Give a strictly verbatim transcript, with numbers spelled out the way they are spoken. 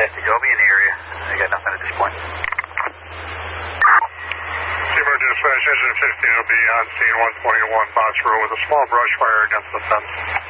message. I'll be in the area. I got nothing at this point. Seabird Dispatch, Engine fifteen will be on scene one twenty-one Box Road with a small brush fire against the fence.